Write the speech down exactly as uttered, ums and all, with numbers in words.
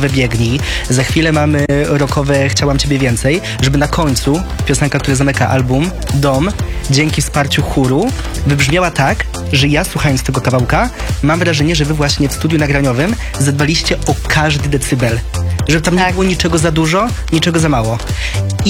popowe Biegnij, za chwilę mamy rockowe Chciałam Ciebie Więcej, żeby na końcu piosenka, która zamyka album, Dom, dzięki wsparciu chóru, wybrzmiała tak, że ja słuchając tego kawałka mam wrażenie, że wy właśnie w studiu nagraniowym zadbaliście o każdy decybel. Żeby tam Tak. nie było niczego za dużo, niczego za mało.